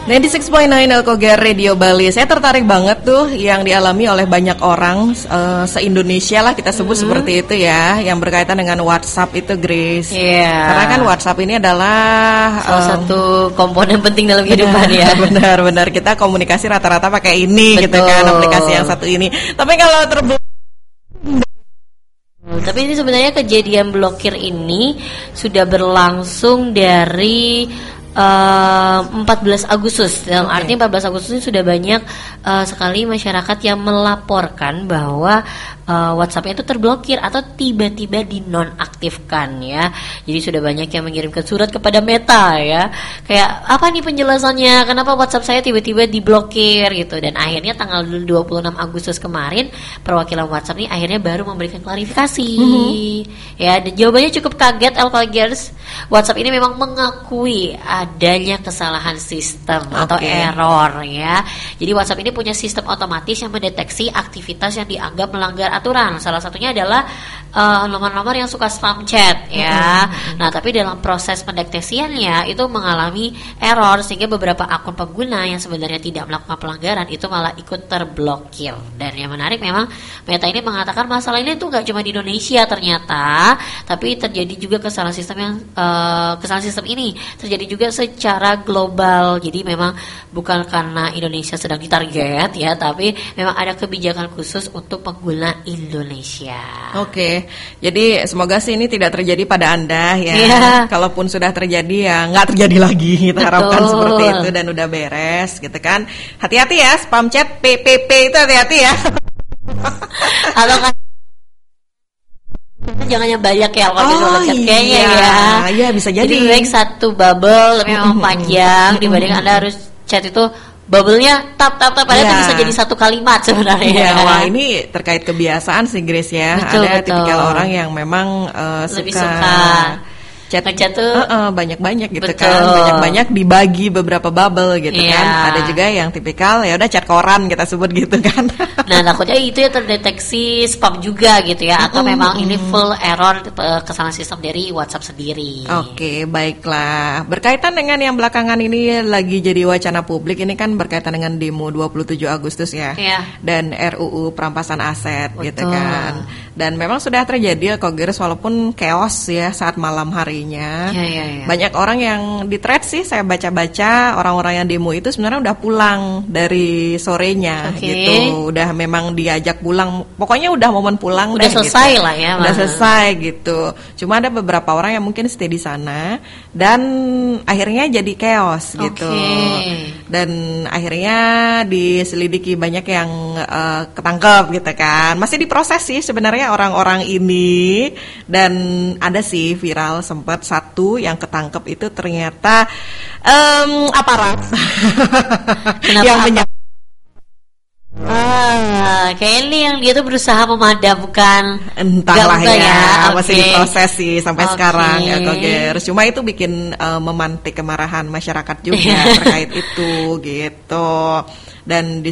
96.9 Elkoger Radio Bali. Saya tertarik banget tuh yang dialami oleh banyak orang se-Indonesia lah kita sebut seperti itu ya, yang berkaitan dengan WhatsApp itu, Grace. Iya. Karena kan WhatsApp ini adalah salah satu komponen penting dalam kehidupan ya. Benar, kita komunikasi rata-rata pakai ini. Betul. Gitu kan, aplikasi yang satu ini. Tapi kalau tapi ini sebenarnya kejadian blokir ini sudah berlangsung dari 14 Agustus. Dalam arti 14 Agustus ini sudah banyak sekali masyarakat yang melaporkan bahwa WhatsApp-nya itu terblokir atau tiba-tiba dinonaktifkan ya. Jadi sudah banyak yang mengirimkan surat kepada Meta ya. Kayak apa nih penjelasannya? Kenapa WhatsApp saya tiba-tiba diblokir gitu. Dan akhirnya tanggal 26 Agustus kemarin perwakilan WhatsApp ini akhirnya baru memberikan klarifikasi. Ya, dan jawabannya cukup kaget Elkagers. WhatsApp ini memang mengakui adanya kesalahan sistem atau error ya. Jadi WhatsApp ini punya sistem otomatis yang mendeteksi aktivitas yang dianggap melanggar aturan. Salah satunya adalah nomor-nomor yang suka spam chat ya. Nah, tapi dalam proses pendeteksiannya itu mengalami error sehingga beberapa akun pengguna yang sebenarnya tidak melakukan pelanggaran itu malah ikut terblokir. Dan yang menarik memang Meta ini mengatakan masalah ini tuh nggak cuma di Indonesia ternyata, tapi terjadi juga kesalahan sistem ini terjadi juga secara global. Jadi memang bukan karena Indonesia sedang ditarget ya, tapi memang ada kebijakan khusus untuk pengguna Indonesia. Oke, jadi semoga sih ini tidak terjadi pada Anda ya. Kalaupun sudah terjadi ya nggak terjadi lagi. Kita harapkan seperti itu dan udah beres gitu kan. Hati-hati ya, spam chat PPP itu hati-hati ya. Atau kan jangan yang banyak ya kalau kayaknya ya. Iya bisa jadi. Jadi baik satu bubble tapi memang panjang dibanding Anda harus chat itu bubble-nya tap padahal itu bisa jadi satu kalimat sebenarnya. Wah ini terkait kebiasaan sih Grace ya. Betul. Tipikal orang yang memang lebih suka chat tuh banyak-banyak gitu. Betul. Kan banyak-banyak dibagi beberapa bubble gitu kan. Ada juga yang tipikal ya udah chat koran kita sebut gitu kan. Nah takutnya itu ya terdeteksi spam juga gitu ya, atau memang ini full error kesalahan sistem dari WhatsApp sendiri. Oke, baiklah. Berkaitan dengan yang belakangan ini lagi jadi wacana publik, ini kan berkaitan dengan demo 27 Agustus ya. Dan RUU perampasan aset. Betul. Gitu kan. Dan memang sudah terjadi Kogers walaupun chaos ya saat malam harinya. Banyak orang yang di thread sih saya baca-baca, orang-orang yang demo itu sebenarnya udah pulang dari sorenya gitu. Udah memang diajak pulang. Pokoknya udah momen pulang udah selesai gitu. Lah ya. Udah selesai gitu. Cuma ada beberapa orang yang mungkin stay di sana dan akhirnya jadi chaos gitu. Dan akhirnya diselidiki banyak yang ketangkep gitu kan. Masih diproses sih sebenarnya orang-orang ini, dan ada sih viral sempat satu yang ketangkep itu ternyata aparat yang kayak ini yang dia tuh berusaha memadamkan, entahlah ya. Masih diproses sih sampai sekarang ya Kogers. Cuma itu bikin memantik kemarahan masyarakat juga terkait itu gitu. Dan di